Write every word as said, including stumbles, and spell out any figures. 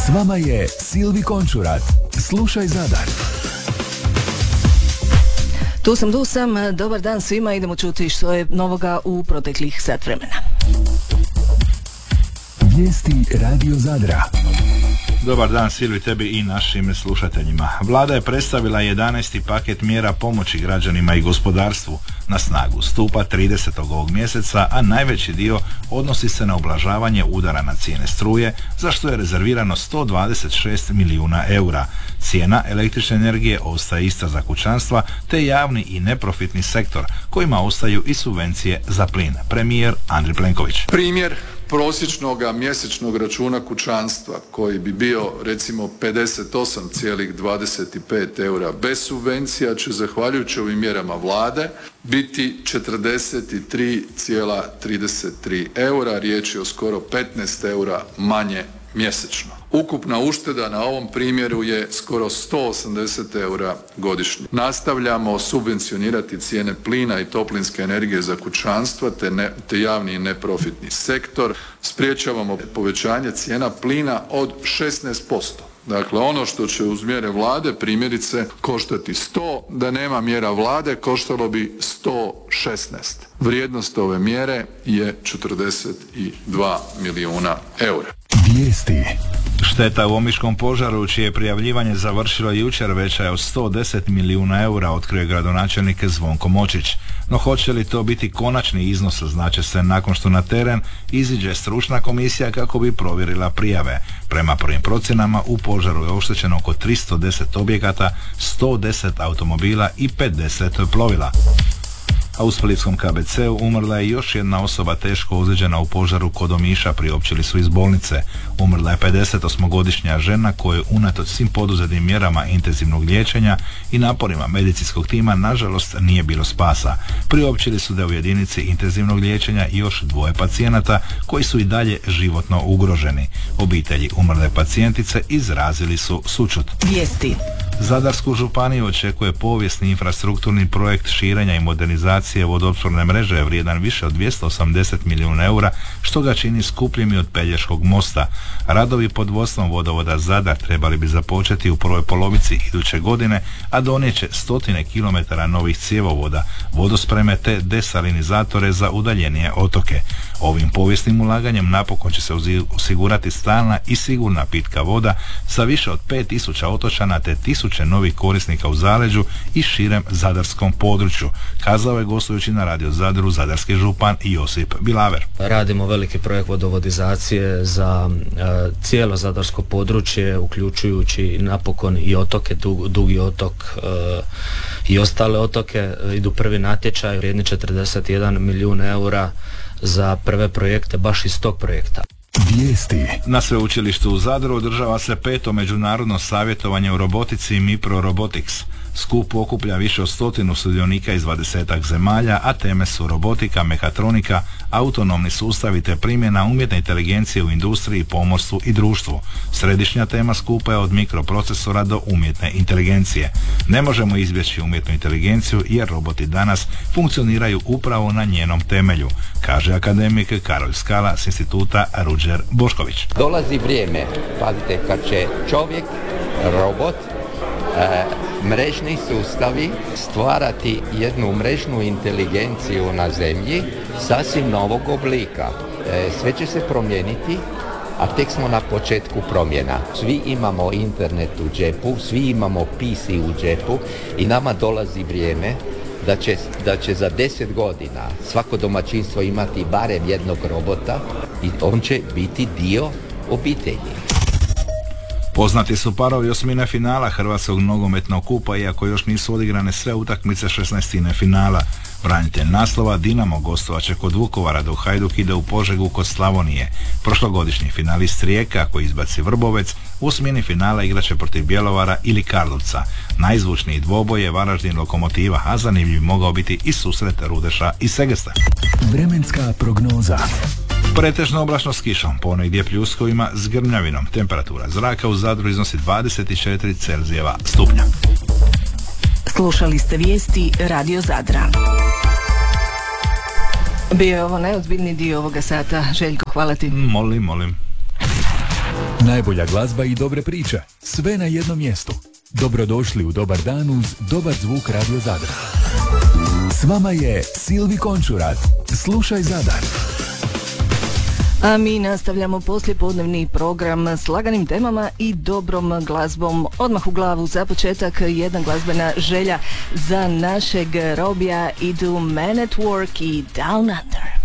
S vama je Silvi Končurat. Slušaj Zadar. Tu sam, tu sam. Dobar dan svima. Idemo čuti što je novoga u proteklih sat vremena. Vijesti Radio Zadra. Dobar dan Silvi, tebi i našim slušateljima. Vlada je predstavila jedanaesti paket mjera pomoći građanima i gospodarstvu. Na snagu stupa tridesetog ovog mjeseca, a najveći dio odnosi se na ublažavanje udara na cijene struje, za što je rezervirano sto dvadeset šest milijuna eura. Cijena električne energije ostaje ista za kućanstva, te javni i neprofitni sektor, kojima ostaju i subvencije za plin. Premijer Andrej Plenković. Primjer prosječnog mjesečnog računa kućanstva koji bi bio recimo pedeset osam zarez dvadeset pet eura bez subvencija će zahvaljujući ovim mjerama vlade biti četrdeset tri zarez trideset tri eura, riječ je o skoro petnaest eura manje mjesečno. Ukupna ušteda na ovom primjeru je skoro sto osamdeset eura godišnje. Nastavljamo subvencionirati cijene plina i toplinske energije za kućanstva te, ne, te javni i neprofitni sektor. Spriječavamo povećanje cijena plina od šesnaest posto. Dakle, ono što će uz mjere vlade primjerice koštati sto, da nema mjera vlade koštalo bi sto šesnaest. Vrijednost ove mjere je četrdeset dva milijuna eura. Vijesti. Šteta u omiškom požaru, čije prijavljivanje završilo jučer, veća je od sto deset milijuna eura, otkrio je gradonačelnik Zvonko Močić. No hoće li to biti konačni iznos, znaće se nakon što na teren iziđe stručna komisija kako bi provjerila prijave. Prema prvim procjenama u požaru je oštećeno oko tristo deset objekata, sto deset automobila i pedeset plovila. A u splitskom K B C-u umrla je još jedna osoba teško ozlijeđena u požaru kod Omiša, priopćili su iz bolnice. Umrla je pedesetosmogodišnja žena kojoj unatoč svim poduzetim mjerama intenzivnog liječenja i naporima medicinskog tima nažalost nije bilo spasa. Priopćili su da je u jedinici intenzivnog liječenja još dvoje pacijenata koji su i dalje životno ugroženi. Obitelji umrle pacijentice izrazili su sućut. Vijesti. Zadarsku županiju očekuje povijesni infrastrukturni projekt širenja i modernizacije vodoopskrbne mreže vrijedan više od dvjesto osamdeset milijuna eura, što ga čini skupljim i od Pelješkog mosta. Radovi pod vodstvom vodovoda Zadar trebali bi započeti u prvoj polovici iduće godine, a donijeće stotine kilometara novih cjevovoda, vodospreme te desalinizatore za udaljenije otoke. Ovim povijesnim ulaganjem napokon će se osigurati stalna i sigurna pitka voda sa više od pet tisuća otočana te tisuće novih korisnika u zaleđu i širem zadarskom području, kazao je gostujući na Radio Zadru zadarski župan Josip Bilaver. Radimo veliki projekt vodovodizacije za e, cijelo zadarsko područje, uključujući napokon i otoke, dug, Dugi otok e, i ostale otoke. Idu prvi natječaj vrijedni četrdeset jedan milijun eura za prve projekte baš iz tog projekta. Vijesti. Na sveučilištu u Zadru održava se peto međunarodno savjetovanje o robotici i Mipro Robotics. Skup okuplja više od stotinu sudionika iz dvadesetak zemalja, a teme su robotika, mehatronika, autonomni sustavi te primjena umjetne inteligencije u industriji, pomorstvu i društvu. Središnja tema skupa je od mikroprocesora do umjetne inteligencije. Ne možemo izbjeći umjetnu inteligenciju jer roboti danas funkcioniraju upravo na njenom temelju, kaže akademik Karol Skala s instituta Ruđer Bošković. Dolazi vrijeme, pazite, kad će čovjek, robot, E, mrežni sustavi stvarati jednu mrežnu inteligenciju na zemlji sasvim novog oblika. E, sve će se promijeniti, a tek smo na početku promjena. Svi imamo internet u džepu, svi imamo P C u džepu i nama dolazi vrijeme da će, da će za deset godina svako domaćinstvo imati barem jednog robota i on će biti dio obitelji. Poznati su parovi osmine finala Hrvatskog nogometnog kupa, iako još nisu odigrane sve utakmice šesnaestine finala. Branitelj naslova Dinamo gostovaće kod Vukovara, dok Hajduk ide u Požegu kod Slavonije. Prošlogodišnji finalist Rijeka, koji izbaci Vrbovec, u osmini finala igraće protiv Bjelovara ili Karlovca. Najzvučniji dvoboj je Varaždin Lokomotiva, a zanimljiv mogao biti i susret Rudeša i Segesta. Vremenska prognoza. Pretežno oblačno s kišom, ponegdje pljuskovima s grmljavinom. Temperatura zraka u Zadru iznosi dvadeset četiri Celzijeva stupnja. Slušali ste vijesti Radio Zadra. Bio je ovo najozbiljniji dio ovoga sata. Željko, hvala ti. Molim, molim. Najbolja glazba i dobre priče. Sve na jednom mjestu. Dobrodošli u Dobar dan uz Dobar zvuk Radio Zadar. S vama je Silvi Končurat. Slušaj Zadar. A mi nastavljamo poslijepodnevni program s laganim temama i dobrom glazbom. Odmah u glavu za početak jedna glazbena želja za našeg Robija, idu Man at Work i Down Under.